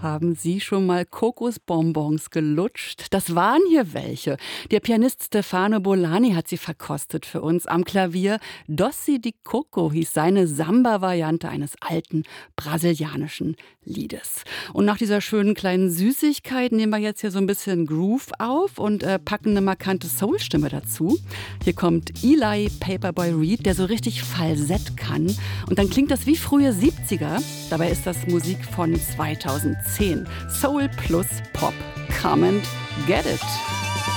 Haben Sie schon mal Kokosbonbons gelutscht? Das waren hier welche. Der Pianist Stefano Bolani hat sie verkostet für uns am Klavier. Doce di Coco hieß seine Samba-Variante eines alten brasilianischen Liedes. Und nach dieser schönen kleinen Süßigkeit nehmen wir jetzt hier so ein bisschen Groove auf und packen eine markante Soul-Stimme dazu. Hier kommt Eli Paperboy Reed, der so richtig Falsett kann. Und dann klingt das wie frühe 70er. Dabei ist das Musik von 2010. Soul plus Pop. Come and get it.